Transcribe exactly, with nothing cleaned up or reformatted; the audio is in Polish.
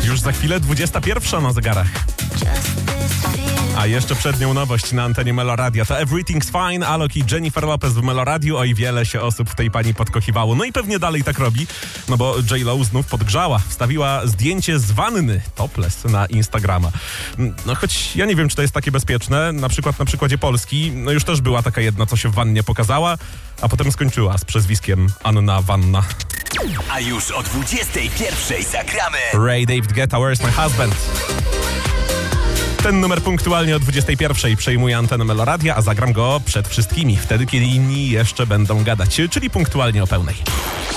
Już za chwilę dwudziesta pierwsza na zegarach. A jeszcze przed nią nowość na antenie Meloradia. To Everything's Fine, Alok i Jennifer Lopez w Meloradiu. Oj, wiele się osób w tej pani podkochiwało. No i pewnie dalej tak robi, no bo J-Lo znów podgrzała. Wstawiła zdjęcie z wanny topless na Instagrama. No choć ja nie wiem, czy to jest takie bezpieczne. Na przykład na przykładzie Polski, no już też była taka jedna, co się w wannie pokazała, a potem skończyła z przezwiskiem Anna Wanna. A już o dwudziestej pierwszej zagramy Ray David Guetta, Where's My Husband? Ten numer punktualnie o dwudziestej pierwszej przejmuje antenę Meloradia, a zagram go przed wszystkimi, wtedy kiedy inni jeszcze będą gadać, czyli punktualnie o pełnej.